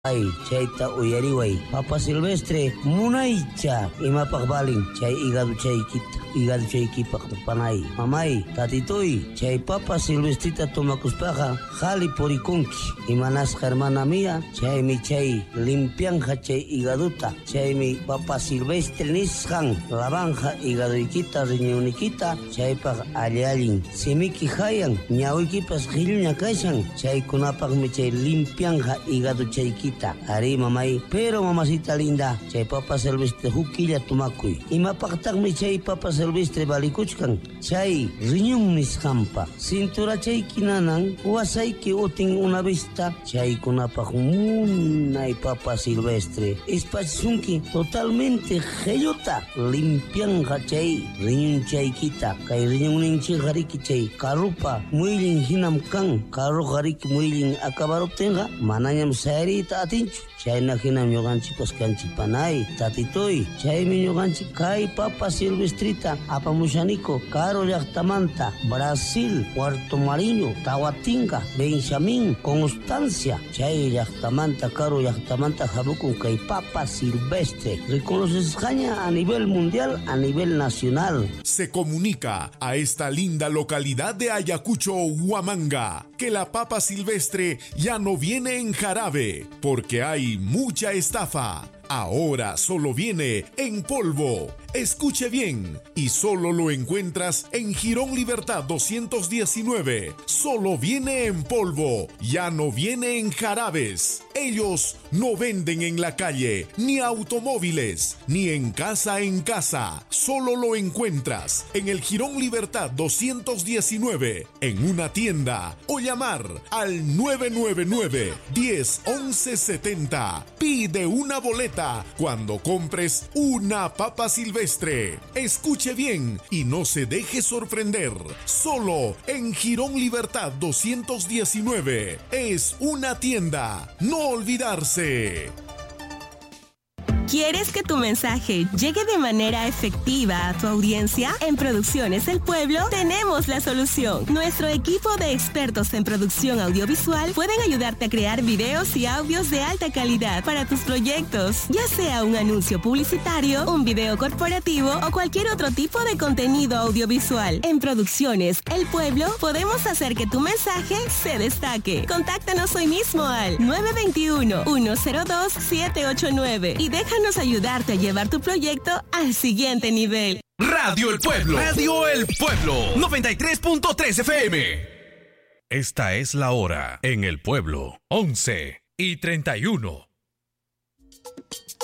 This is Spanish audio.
Ay, chayta uyariway. Papa Silvestre, munaycha. Ima pakbaling, chay igado chaykita. Igado chaykipak panay. Mamay, tatitoy, chay Papa Silvestrita tomakuspaja, jali porikunki. Imanasqa hermana mía, chaymi chay limpianja chay igaduta. Chaymi Papa Silvestre nisqan, lavanja igadoykita, riñonikita, chaypaq allin. Simiki hayan, ñawiykipas qhilluña kashan, chaykunapaqmi chay limpianja igado chaykita. Ari mamay, pero mamacita linda, chay Papa Silvestre hukilla tumakuy. Imapaqtaqmi chay Papa Silvestre balikuchkan, chay riñon nisqanpa. Cintura chayki nanan, wasayki utin una vista, chaykunapaq munay Papa Silvestre. Espachunki totalmente gellota, limpianja chay riñon chaykita. Kay riñon ninchi hariki chay karupa, muylin hinam kan, karu hariki muylin akabaruptenga, manañam sayrita atinchu. Chayna hinam ñuqanchikpas kanchik panay, tatitoy, chaymi ñuqanchik kay Papa Silvestrita apamushaniko Caro llaqtamanta, Brasil, Puerto Mariño, Tahuatinga, Benjamín, Constancia, chay llaqtamanta, Caro llaqtamanta habukun kay Papa Silvestre. Reconoceskaña a nivel mundial, a nivel nacional. Se comunica a esta linda localidad de Ayacucho, Huamanga, que la Papa Silvestre ya no viene en jarabe, porque hay mucha estafa. Ahora solo viene en polvo. Escuche bien, y solo lo encuentras en Jirón Libertad 219. Solo viene en polvo, ya no viene en jarabes. Ellos no venden en la calle, ni automóviles, ni en casa. Solo lo encuentras en el Jirón Libertad 219, en una tienda, o llamar al 999 10 11 70. Pide una boleta cuando compres una Papa Silvestre. Escuche bien y no se deje sorprender. Solo en Jirón Libertad 219. Es una tienda. No olvidarse. ¿Quieres que tu mensaje llegue de manera efectiva a tu audiencia? En Producciones El Pueblo tenemos la solución. Nuestro equipo de expertos en producción audiovisual pueden ayudarte a crear videos y audios de alta calidad para tus proyectos, ya sea un anuncio publicitario, un video corporativo o cualquier otro tipo de contenido audiovisual. En Producciones El Pueblo podemos hacer que tu mensaje se destaque. Contáctanos hoy mismo al 921-102-789 y déjanos ayudarte a llevar tu proyecto al siguiente nivel. Radio El Pueblo. Radio El Pueblo. 93.3 FM. Esta es la hora en El Pueblo. 11:31.